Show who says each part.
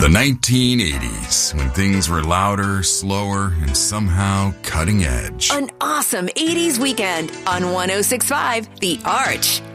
Speaker 1: The 1980s, when things were louder, slower, and somehow cutting edge.
Speaker 2: An awesome 80s weekend on 106.5 The Arch.